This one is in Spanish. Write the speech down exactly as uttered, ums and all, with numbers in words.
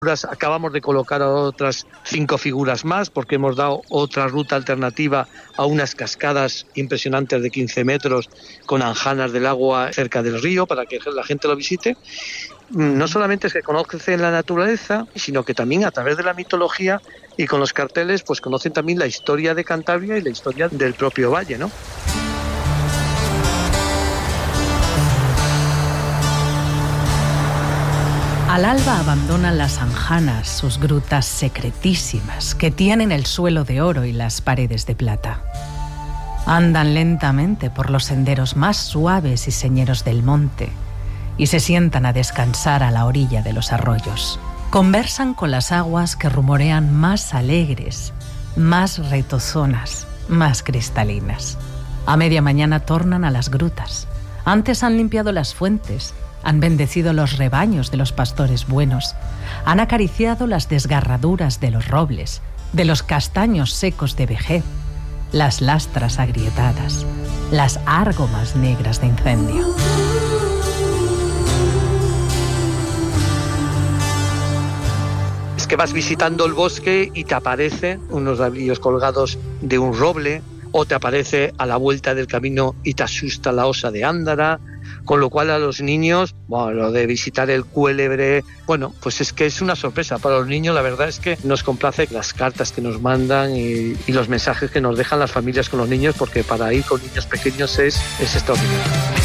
Acabamos de colocar a otras cinco figuras más porque hemos dado otra ruta alternativa a unas cascadas impresionantes de quince metros con anjanas del agua cerca del río para que la gente lo visite. No solamente se conoce la naturaleza, sino que también a través de la mitología y con los carteles pues conocen también la historia de Cantabria y la historia del propio valle, ¿no? Al alba abandonan las anjanas sus grutas secretísimas que tienen el suelo de oro y las paredes de plata. Andan lentamente por los senderos más suaves y señeros del monte y se sientan a descansar a la orilla de los arroyos. Conversan con las aguas que rumorean más alegres, más retozonas, más cristalinas. A media mañana tornan a las grutas. Antes han limpiado las fuentes, han bendecido los rebaños de los pastores buenos, han acariciado las desgarraduras de los robles, de los castaños secos de vejez, las lastras agrietadas, las árgomas negras de incendio. Es que vas visitando el bosque y te aparecen unos rabillos colgados de un roble, o te aparece a la vuelta del camino y te asusta la osa de Ándara, con lo cual a los niños, bueno, lo de visitar el Cuélebre, bueno, pues es que es una sorpresa para los niños. La verdad es que nos complace las cartas que nos mandan y, y los mensajes que nos dejan las familias con los niños, porque para ir con niños pequeños es, es extraordinario.